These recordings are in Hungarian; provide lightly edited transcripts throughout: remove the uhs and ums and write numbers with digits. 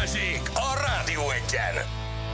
Balázsék a Rádió Egyen.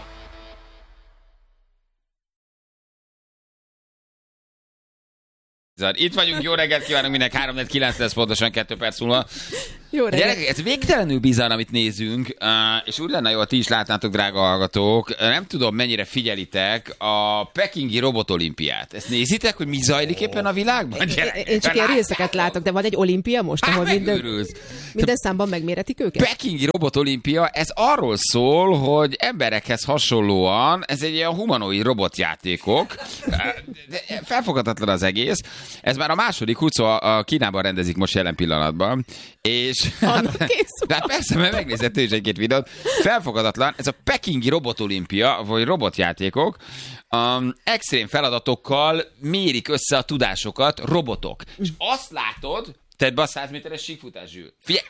Itt vagyunk, jó reggelt kívánunk mindenki, 3-9 lesz pontosan 2 perc múlva. Jó reggelt. Gyerekek, ez végtelenül bizarr, amit nézünk, és úgy lenne jó, ti is látnátok, drága hallgatók. Nem tudom, mennyire figyelitek a pekingi robotolimpiát. Ezt nézitek, hogy mi zajlik éppen a világban? Én csak ilyen részeket látok, de van egy olimpia most, ahol minden számban megméretik őket? Pekingi robotolimpia, ez arról szól, hogy emberekhez hasonlóan, ez egy ilyen humanoid robotjátékok. Felfoghatatlan az egész. Ez már a második kucó, a Kínában rendezik most jelen pillanatban. És de persze, mert megnézett ő is egy-két videót. Felfogadatlan, ez a pekingi robotolimpia, vagy robotjátékok, extrém feladatokkal mérik össze a tudásokat robotok. És azt látod, tedd be a 100 méteres síkfutás, Zsül. Figyelj!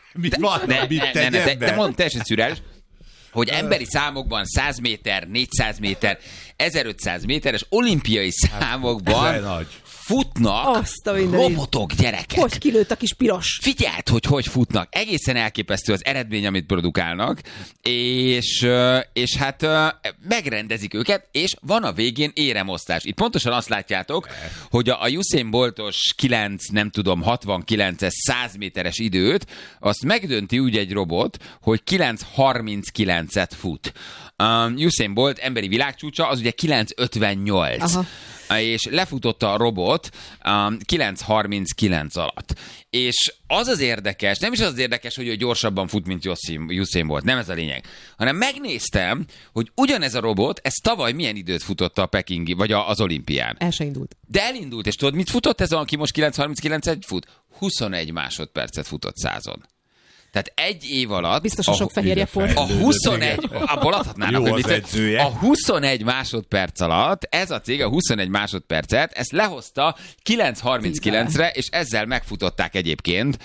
De mondd, teljesen szürreális, hogy emberi számokban 100 méter, 400 méter, 1500 méteres olimpiai számokban futnak robotok, gyerekek. Hogy kilőtt a kis piros. Figyeld, hogy futnak. Egészen elképesztő az eredmény, amit produkálnak, és hát megrendezik őket, és van a végén éremosztás. Itt pontosan azt látjátok, hogy a Usain Boltos 69-es 100 méteres időt, azt megdönti úgy egy robot, hogy 9:39-et fut. Usain Bolt emberi világcsúcsa, az ugye 9:58. Aha. És lefutotta a robot 9:39 alatt. És az érdekes, nem is az érdekes, hogy ő gyorsabban fut, mint Usain Bolt, nem ez a lényeg, hanem megnéztem, hogy ugyanez a robot, ez tavaly milyen időt futotta a pekingi, vagy az olimpián. El se indult. De elindult, és tudod, mit futott ez, aki most 9:39-et fut? 21 másodpercet futott 100-on. Tehát egy év alatt... Biztos a sok fehérje port. A 21... Abból adhatnának, hogy mit. A 21 másodperc alatt, ez a cég a 21 másodpercet, ezt lehozta 9:39-re, és ezzel megfutották egyébként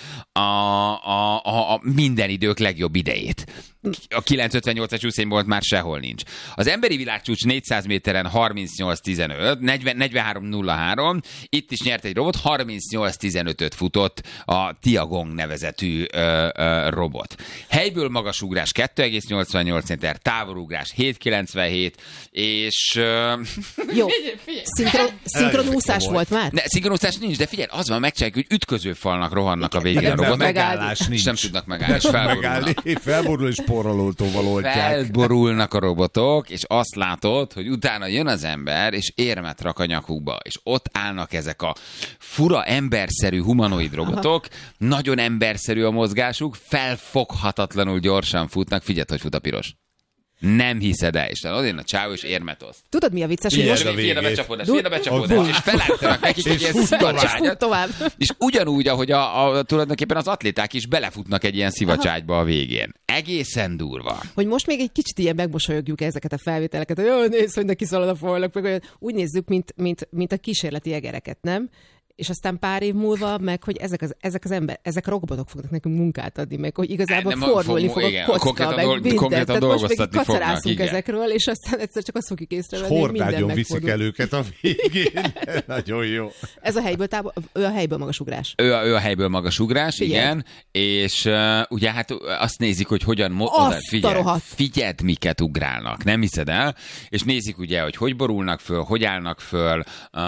a minden idők legjobb idejét. A 9:58-as Usain Bolt már sehol nincs. Az emberi világcsúcs 400 méteren 38:15, 43:03, itt is nyert egy robot, 38:15-öt futott a Tiagong nevezetű robot. Helyből magasugrás 2,88 méter, távolugrás 7,97, és... Jó, szinkronúszás volt már? Ne, szinkronúszás nincs, de figyelj, az van, megcsináljuk, hogy ütköző falnak rohannak a végén a robotok. Megállás nincs. És nem tudnak megállni, és felborul és porralótóval oltják. Felborulnak a robotok, és azt látod, hogy utána jön az ember, és érmet rak a nyakukba, és ott állnak ezek a fura emberszerű humanoid robotok, nagyon emberszerű a mozgásuk, felfoghatatlanul gyorsan futnak. Figyeld, hogy fut a piros. Nem hiszed el, és odén a csáv, és érmet oszt. Tudod, mi a vicces? Hogy most fél a becsapódás, és felállítanak nekik egy ilyen szivacságyat. És ugyanúgy, ahogy tulajdonképpen az atléták is belefutnak egy ilyen szivacságyba a végén. Egészen durva. Hogy most még egy kicsit ilyen megmosolyogjuk ezeket a felvételeket, hogy jó, nézd, hogy neki szalad a folynak, meg olyan. Úgy nézzük, mint a kísérleti egereket, nem? És aztán pár év múlva meg, hogy ezek a robotok fognak nekünk munkát adni, meg hogy igazából fordulni fog a kocka, meg minden. Tehát most még kacarászunk ezekről, és aztán egyszer csak azt fogjuk észrevenni, hogy minden megfordul. viszik el őket a végén. Nagyon jó. Ez ő a helyből magasugrás. Ő a helyből magasugrás, igen. És ugye hát azt nézik, hogy hogyan... Figyeld, miket ugrálnak. Nem hiszed el? És nézik ugye, hogy borulnak föl, hogy állnak föl,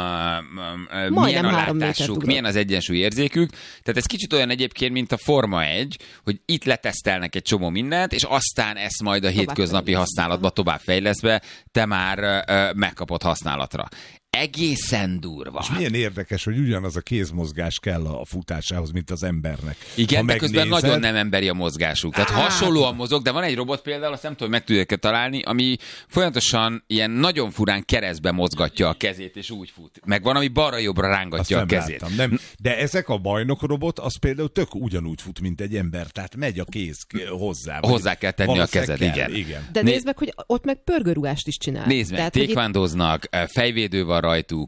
milyen a látásuk, milyen az egyensúly érzékük. Tehát ez kicsit olyan egyébként, mint a Forma 1, hogy itt letesztelnek egy csomó mindent, és aztán ezt majd a hétköznapi használatba továbbfejlesztve te már megkapod használatra. Egészen durva. És milyen érdekes, hogy ugyanaz a kézmozgás kell a futásához, mint az embernek. Igen, de közben nagyon nem emberi a mozgásuk. Tehát hasonlóan mozog, de van egy robot például, azt nem tudom, meg tudják találni, ami folyamatosan ilyen nagyon furán keresztbe mozgatja a kezét, és úgy fut. Meg van, ami balra-jobbra rángatja a kezét. Láttam, nem. De ezek a bajnok robot, az például tök ugyanúgy fut, mint egy ember, tehát megy a kéz hozzá. Hozzá kell tenni a kezed, igen. De nézd meg, hogy ott meg pörgőrugást is csinál. Nézd meg, tékvándoznak, fejvédő van rajtuk,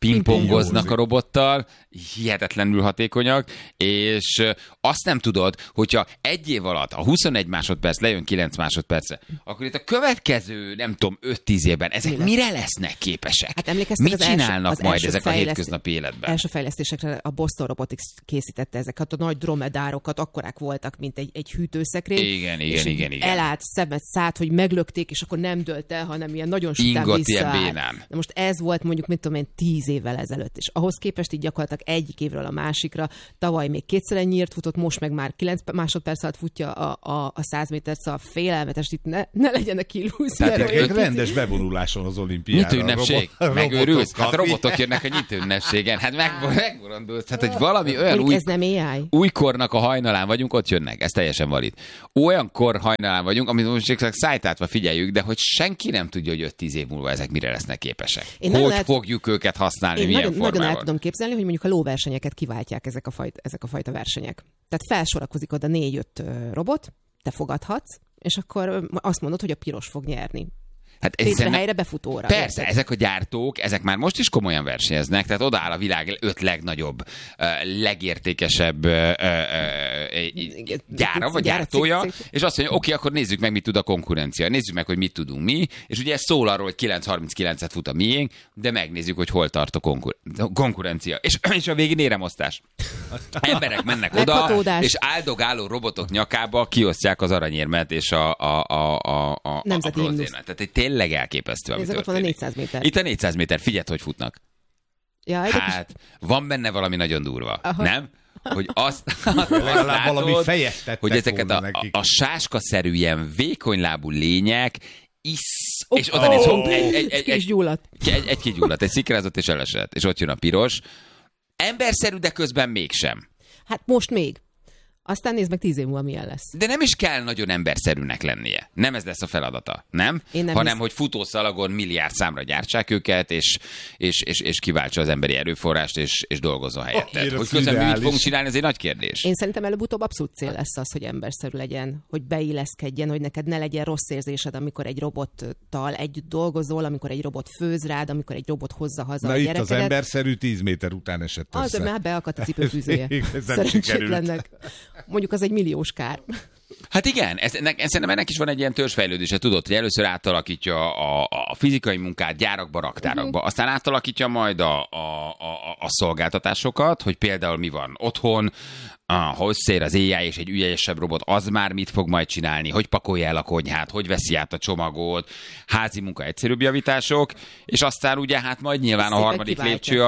pingpongoznak a robottal, hihetetlenül hatékonyak, és azt nem tudod, hogyha egy év alatt a 21 másodperc lejön 9 másodpercre, akkor itt a következő, nem tudom, 5-10 évben ezek mire lesznek képesek? Hát emlékeztek, mit csinálnak majd ezek a hétköznapi életben? Első fejlesztésekre a Boston Robotics készítette ezeket a nagy dromedárokat, akkorák voltak, mint egy hűtőszekrény. Igen. Elállt, szemet szállt, hogy meglökték, és akkor nem dőlt el, hanem ilyen nagyon sután visszaállt. Na most ez volt mondjuk, mit tudom én, 10 évvel ezelőtt, és ahhoz képest így gyakorlatilag egyik évről a másikra, tavaly még kétszer ennyiért futott, most meg már 9 másodperc alatt futja a 100 métert, szóval félelmetes, itt ne legyenek illúziók. Tehát egy rendes bevonuláson az olimpiára. Nyitőünnepség? Megőrülsz? Hát robotok jönnek a nyitőünnepségen. Hát megborondulsz. Hát, hogy valami olyan ez nem AI. újkornak a hajnalán vagyunk, ott jönnek. Ez teljesen valid. Olyan kor hajnalán vagyunk, amit most csak szájtátva figyeljük, de hogy senki nem tudja, hogy 5-10 év múlva ezek mire lesznek képesek. Hogy fogjuk őket használni, milyen formában. Nagyon el tudom képzelni, hogy mondjuk a lóversenyeket kiváltják ezek a fajta versenyek. Tehát felsorakozik oda 4-5 robot, te fogadhatsz, és akkor azt mondod, hogy a piros fog nyerni. Hát helyre befutóra. Persze, ezek a gyártók, ezek már most is komolyan versenyeznek, tehát odaáll a világ 5 legnagyobb, legértékesebb gyára, vagy gyártója, és azt mondja, oké, akkor nézzük meg, mit tud a konkurencia. Nézzük meg, hogy mit tudunk mi, és ugye ez szól arról, hogy 9.39-et fut a miénk, de megnézzük, hogy hol tart a konkurencia. És a végén éremosztás. Emberek mennek oda, és áldogáló robotok nyakába kiosztják az aranyérmet és a nemzeti himnuszt. Tehát tényleg elképesztő, ami történik. Ott van a 400 méter. Itt a 400 méter, figyeld, hogy futnak. Ja, hát, van benne valami nagyon durva, nem? Hogy azt legalább valami fejeztettek hogy ezeket a sáskaszerű ilyen vékonylábú lények és oda néz, egy kis gyulladt, egy szikrázott és elesett, és ott jön a piros. Emberszerű, de közben mégsem. Hát most még. Aztán nézd meg 10 év múlva milyen lesz. De nem is kell nagyon emberszerűnek lennie. Nem ez lesz a feladata, nem? Hanem, hogy futószalagon milliárd számra gyártsák őket, és kiváltsa az emberi erőforrást, és dolgozzon helyette. Hogy közben mit fogunk csinálni, ez egy nagy kérdés. Én szerintem előbb-utóbb abszolút cél lesz az, hogy emberszerű legyen, hogy beilleszkedjen, hogy neked ne legyen rossz érzésed, amikor egy robottal együtt dolgozol, amikor egy robot főz rád, amikor egy robot hozza haza a gyerekedet. Na itt az emberszerű 10 méter után esett össze. Az, már beakadt a cipőfűzője. Szerencsétlennek. Mondjuk az egy milliós kár. Hát igen, szerintem ennek is van egy ilyen törzsfejlődése, tudod, hogy először átalakítja a fizikai munkát gyárakba, raktárakba, aztán átalakítja majd a szolgáltatásokat, hogy például mi van otthon, ha összeér az AI és egy ügyesebb robot, az már mit fog majd csinálni, hogy pakolja el a konyhát, hogy veszi át a csomagot, házi munka, egyszerűbb javítások, és aztán ugye hát majd nyilván a harmadik lépcső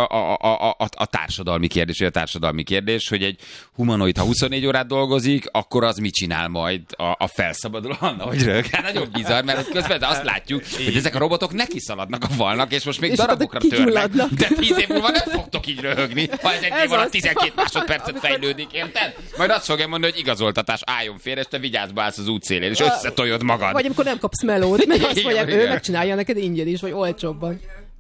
a társadalmi kérdés, vagy a társadalmi kérdés, hogy egy humanoid, ha 24 órát dolgozik, akkor az mit csinál majd a felszabaduló? Anna, hogy rög? Hát nagyon bizarr, mert közben azt látjuk, hogy ezek a robotok neki szaladnak a falnak, és most még darabokra törnek, de 10 év múlva nem fogtok így röhögni, ha ez egy év alatt 12 másodpercet fejlődik, érted? Majd azt fogja mondani, hogy igazoltatás, álljon félre, és te vigyázba állsz az útszélén, és összetoljod magad. Vagy amikor nem kapsz melót, mert azt mondják, ő megcsinálja neked ingyen is, vagy olcsóbban.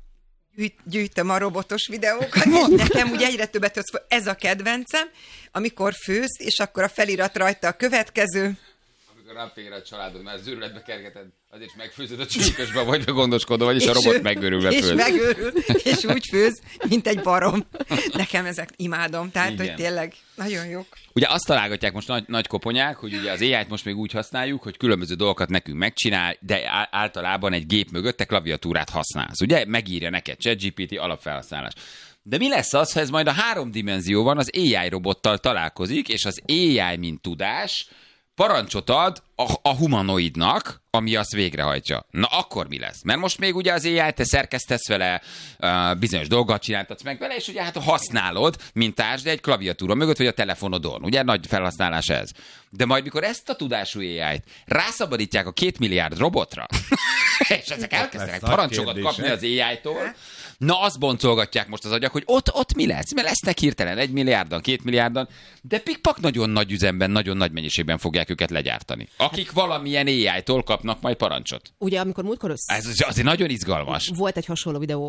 Gyűjtöm a robotos videókat, nekem ugye egyre többet ez a kedvencem, amikor főz, és akkor a felirat rajta a következő. Amikor ráfér a családod, már zűrületbe kergeted, azért is megfőzöd a csülkösbe, vagy gondoskodó, vagyis a robot megőrülve főz. És megőrül, és úgy főz, mint egy barom. Nekem ezek imádom, tehát igen. Hogy tényleg nagyon jók. Ugye azt találgatják most nagy koponyák, hogy ugye az AI-t most még úgy használjuk, hogy különböző dolgokat nekünk megcsinál, de általában egy gép mögött te klaviatúrát használsz. Ugye megírja neked ChatGPT alapfelhasználás. De mi lesz az, ha ez majd a 3 dimenzióban az AI robottal találkozik, és az AI, mint tudás, parancsot ad a humanoidnak, ami azt végrehajtja. Na akkor mi lesz? Mert most még ugye az AI, te szerkesztesz vele, bizonyos dolgot csináltatsz meg vele, és ugye hát használod, mint társ, de egy klaviatúra mögött, vagy a telefonodon. Ugye nagy felhasználás ez. De majd mikor ezt a tudású AI-t rászabadítják a 2 milliárd robotra, és ezek elkezdenek parancsokat kapni az AI-tól, na azt boncolgatják most az agyak, hogy ott mi lesz? Mert lesznek hirtelen 1 milliárdan, 2 milliárdan, de pikpak nagyon nagy üzemben, nagyon nagy mennyiségben fogják őket legyártani. Akik valamilyen AI-tól kapnak majd parancsot. Ugye, amikor múltkor ez azért nagyon izgalmas. Volt egy hasonló videó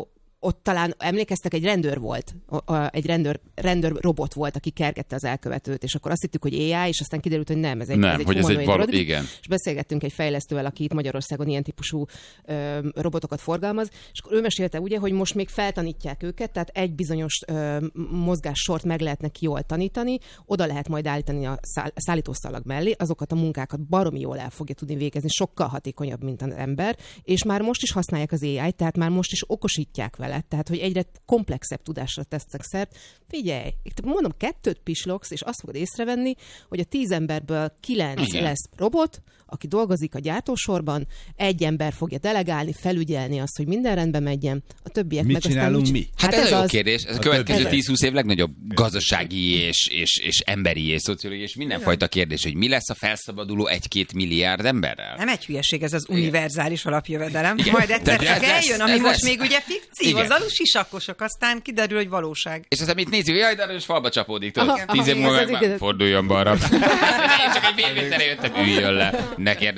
ott talán emlékeztek, egy rendőr volt, egy rendőr robot volt, aki kergette az elkövetőt, és akkor azt hittük, hogy AI, és aztán kiderült, hogy nem, ez egy humanoid. Igen. És beszélgettünk egy fejlesztővel, aki itt Magyarországon ilyen típusú robotokat forgalmaz, és akkor ő mesélte ugye, hogy most még feltanítják őket, tehát egy bizonyos mozgássort meg lehet neki jól tanítani, oda lehet majd állítani a szállítószalag mellé, azokat a munkákat baromi jól el fogja tudni végezni, sokkal hatékonyabb, mint az ember, és már most is használják az AI-t, tehát már most is okosítják vele, tehát hogy egyre komplexebb tudásra tesznek szert. Figyelj, mondom, 2 pislogsz, és azt fogod észrevenni, hogy a 10 emberből 9 lesz robot, aki dolgozik a gyártósorban, egy ember fogja delegálni, felügyelni azt, hogy minden rendben menjen, a többiek mit meg aztán... csinálunk mi? Hát ez a jó kérdés. Ez a következő 10-20 év legnagyobb gazdasági és emberi és szociológiai és mindenfajta kérdés, hogy mi lesz a felszabaduló 1-2 milliárd emberrel? Nem egy hülyeség, ez az univerzális alapjövedelem. Majd egyszer csak eljön, ami most még ugye fikció, az alusisakosok, aztán kiderül, hogy valóság. És aztán mit nézzük, jaj, de arra is falba csapódik. 10 év aha, múlva igen, forduljon balra. Én csak egy vérvételre jöttem, üljön le. Ne